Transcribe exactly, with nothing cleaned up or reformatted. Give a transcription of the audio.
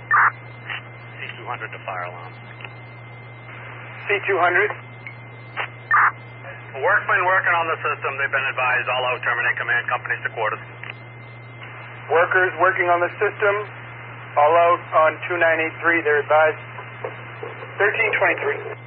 C two hundred to fire alarm. C two hundred. Workmen working on the system. They've been advised all out. Terminate command companies to quarters. Workers working on the system. All out on two nine eight three. They're advised. thirteen twenty-three.